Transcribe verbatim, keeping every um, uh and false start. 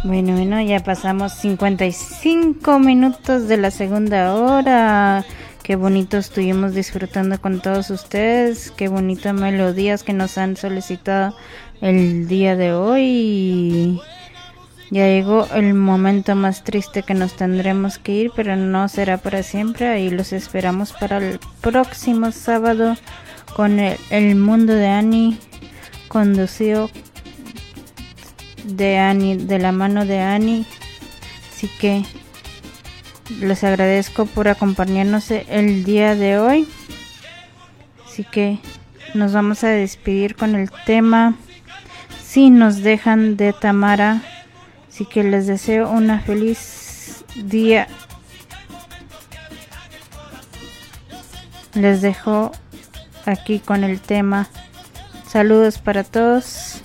Bueno, bueno, ya pasamos cincuenta y cinco minutos de la segunda hora. Qué bonito estuvimos disfrutando con todos ustedes. Qué bonitas melodías que nos han solicitado el día de hoy. Ya llegó el momento más triste que nos tendremos que ir, pero no será para siempre. Ahí los esperamos para el próximo sábado con el, el mundo de Ani, conducido de Ani, de la mano de Ani. Así que les agradezco por acompañarnos el día de hoy. Así que nos vamos a despedir con el tema Si nos dejan, de Tamara. Así que les deseo una feliz día. Les dejo aquí con el tema. Saludos para todos.